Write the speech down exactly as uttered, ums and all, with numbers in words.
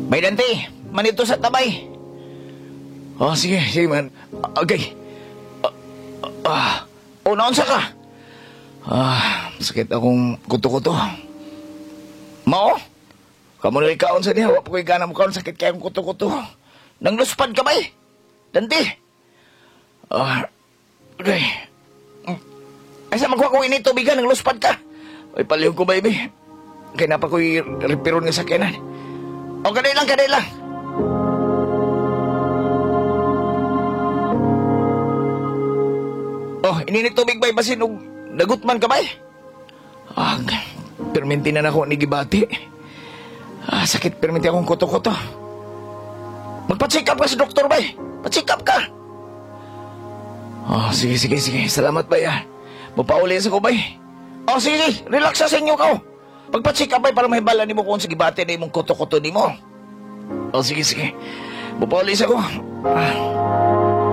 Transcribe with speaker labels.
Speaker 1: Bay Dante, manito sa tabay. Oh, sige, sige man. Okay. Ah, ah, oh, naunsa ka? Ah, sakit akong kuto-kuto. Mao? Kamu na ikaon sa niya, wapo ko'y gana mo kaon, sakit kayong kuto-kuto. Nang luspad ka ba eh? Dante? Ah, okay. Ay, sa magkuha ko ini tubigan, nang luspad ka. Ay, palihog ko, baby. Kaya na pa ko'y repiron nga sakyanan. O, kaday lang, kaday lang. Oh, ininit tubig ba'y basin og nagutman ka ba'y? Ah, perminti na ako ni Gibati. Ah, sakit perminti akong kuto-kuto. Magpa-check up ka sa doktor ba'y? Pa-check up ka. Oh, sige, sige, sige. Salamat ba'y ah. Mapauli sa ko ba'y? Oh, sige, sige. Relax sa inyo ka. Magpa-check up ba'y para mahibala ni mo kung sa Gibati na imong kuto-kuto ni mo. Oh, sige, sige. Mapauli sa ko. Ah.